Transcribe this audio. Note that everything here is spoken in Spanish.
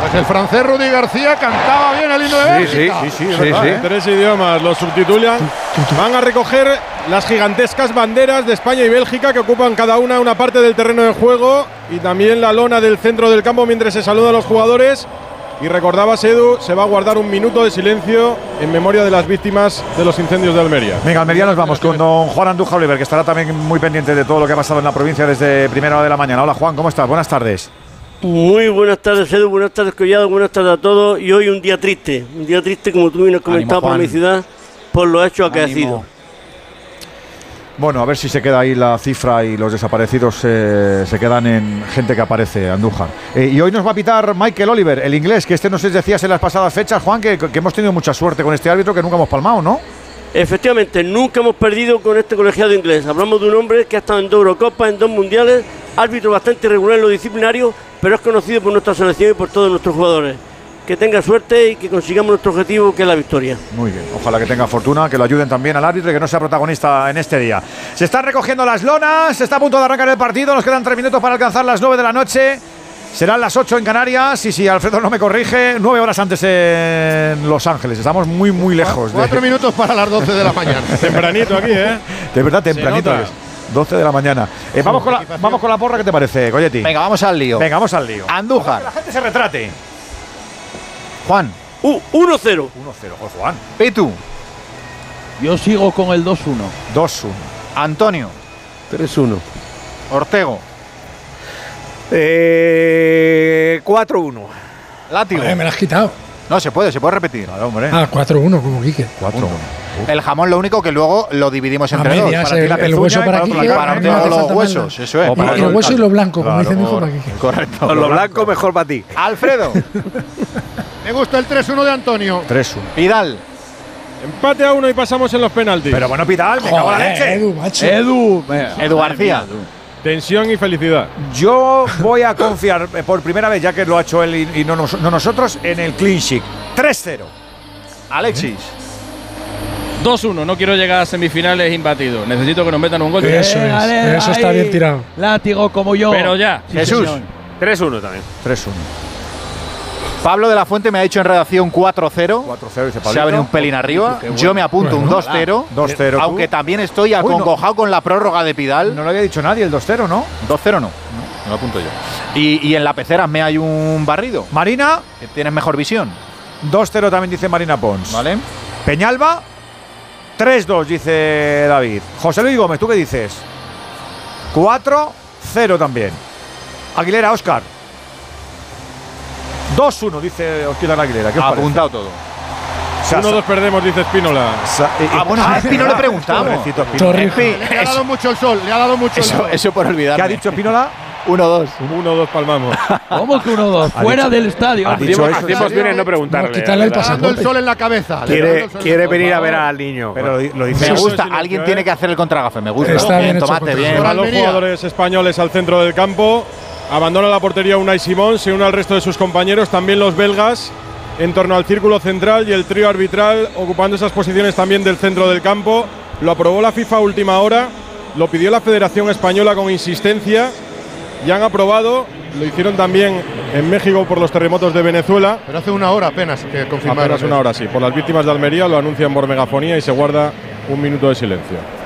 Pues el francés Rudy García cantaba bien el himno de Bélgica. Sí. En 3 idiomas los subtitulan. Van a recoger las gigantescas banderas de España y Bélgica, que ocupan cada una parte del terreno de juego, y también la lona del centro del campo mientras se saludan a los jugadores. Y recordabas, Edu, se va a guardar un minuto de silencio en memoria de las víctimas de los incendios de Almería. Venga, Almería, nos vamos con don Juan Andújar Oliver, que estará también muy pendiente de todo lo que ha pasado en la provincia desde primera hora de la mañana. Hola, Juan, ¿cómo estás? Buenas tardes. Muy buenas tardes, Edu, buenas tardes, Collado, buenas tardes a todos. Y hoy un día triste, como tú bien has comentado, por mi ciudad, por los hechos acaecidos. Bueno, a ver si se queda ahí la cifra y los desaparecidos se quedan en gente que aparece, Andújar. Y hoy nos va a pitar Michael Oliver, el inglés, que nos decías en las pasadas fechas, Juan, que hemos tenido mucha suerte con este árbitro, que nunca hemos palmado, ¿no? Efectivamente, nunca hemos perdido con este colegiado inglés. Hablamos de un hombre que ha estado en 2 Eurocopas, en 2 Mundiales, árbitro bastante irregular en lo disciplinario, pero es conocido por nuestra selección y por todos nuestros jugadores. Que tenga suerte y que consigamos nuestro objetivo, que es la victoria. Muy bien, ojalá que tenga fortuna, que lo ayuden también al árbitro y que no sea protagonista en este día. Se están recogiendo las lonas, se está a punto de arrancar el partido, nos quedan 3 minutos para alcanzar las 9 de la noche. Serán las 8 en Canarias y si Alfredo no me corrige, 9 horas antes en Los Ángeles. Estamos muy, muy lejos. 4 minutos para las 12 de la mañana. Tempranito aquí, ¿eh? De verdad, tempranito. 12 de la mañana. Vamos con la porra, ¿qué te parece, Colletti? Venga, vamos al lío. Andújar. Que la gente se retrate. Juan. 1-0. 1-0, Juan. Pitu. Yo sigo con el 2-1. 2-1. Antonio. 3-1. Ortego. 4-1. Látigo. Me lo has quitado. No, se puede repetir. Claro, hombre. 4-1, como Quique. 4-1. El jamón, lo único que luego lo dividimos entre dos. Medias, para ti la el hueso para Quique. Para otro los huesos, eso es. Y el hueso y lo blanco, como dice mi hijo para Quique. Correcto. Con lo blanco mejor para ti. Alfredo. Me gusta el 3-1 de Antonio. 3-1. Vidal. Empate a 1 y pasamos en los penaltis. Pero bueno, Pidal, me cago en la leche. Edu, macho. Edu García. Tensión y felicidad. Yo voy a confiar por primera vez, ya que lo ha hecho él y no nosotros, en el clean sheet. 3-0. Alexis. 2-1, no quiero llegar a semifinales imbatido. Necesito que nos metan un gol. Eso está bien tirado. Látigo como yo. Pero ya. Sí, Jesús. señor. 3-1 también. 3-1. Pablo de la Fuente me ha dicho en redacción 4-0. 4-0, dice Pablo. Se ha venido un pelín arriba. Qué bueno. Yo me apunto un 2-0. 2-0. Aunque también estoy acongojado con la prórroga de Pidal. No lo había dicho nadie el 2-0, ¿no? 2-0 no. No lo apunto yo. Y en la pecera me hay un barrido. Marina, Que tienes mejor visión. 2-0 también dice Marina Pons. ¿Vale? Peñalba, 3-2 dice David. José Luis Gómez, ¿tú qué dices? 4-0 también. Aguilera, Óscar. 2-1 dice Oscar Aguilera. ¿Qué os parece? Apuntado todo. 1-2 perdemos, dice Espínola. Bueno, a Espino le preguntamos. Pobrecito Espínola. En fin, Le ha dado mucho el sol, le ha dado mucho el sol. eso por olvidar. ¿Qué ha dicho Espínola? 1-2. 1-2 palmamos. ¿Cómo que 1-2? Fuera del estadio. ha dicho eso, Hacemos bien en no preguntarle. No, quitarle el Le está dando el pasaporte. sol en la cabeza. Le está dando el sol en Quiere la venir a cabeza. ver al niño. Pero lo dice. Me Eso gusta. sí, Alguien ¿eh? tiene que hacer el contragafe. Me gusta. Está bien hecho Tomate, el bien. contragafe. Van los Almería. jugadores españoles al centro del campo. Abandona la portería Unai Simón, se une al resto de sus compañeros, también los belgas, en torno al círculo central y el trío arbitral ocupando esas posiciones también del centro del campo. Lo aprobó la FIFA a última hora, lo pidió la Federación Española con insistencia y han aprobado. Lo hicieron también en México por los terremotos de Venezuela. Pero hace una hora apenas que confirmaron. Apenas una hora, sí. Por las víctimas de Almería lo anuncian por megafonía y se guarda un minuto de silencio.